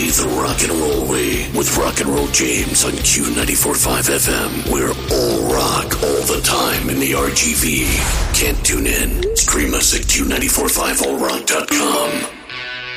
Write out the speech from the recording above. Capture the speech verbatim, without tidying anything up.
the rock and roll way with Rock and Roll James on Q ninety-four point five F M. We're all rock all the time in the R G V. Can't tune in? Stream us at Q nine four five all rock dot com.